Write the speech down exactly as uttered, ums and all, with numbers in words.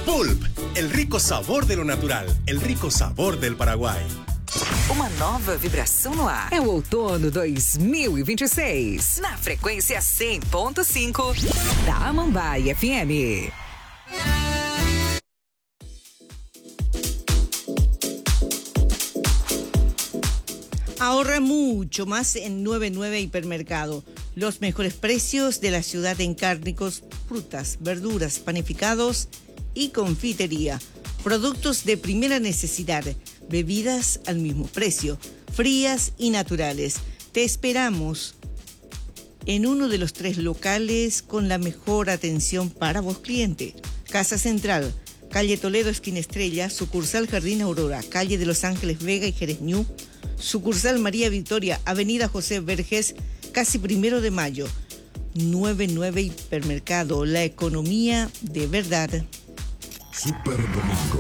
Pulp, el rico sabor de lo natural, el rico sabor del Paraguay. Uma nova vibração no ar. É o outono dois mil e vinte e seis. Na frequência cem ponto cinco da Amambai F M. Ahorra mucho más en noventa y nueve Hipermercado. Los mejores precios de la ciudad en cárnicos, frutas, verduras, panificados y confitería. Productos de primera necesidad, bebidas al mismo precio, frías y naturales. Te esperamos en uno de los tres locales con la mejor atención para vos, cliente. Casa Central, calle Toledo, esquina Estrella, sucursal Jardín Aurora, calle de Los Ángeles Vega y Jerez Ñu, sucursal María Victoria, avenida José Verges, casi Primero de Mayo. noventa y nueve Hipermercado, la economía de verdad. Super Domingo.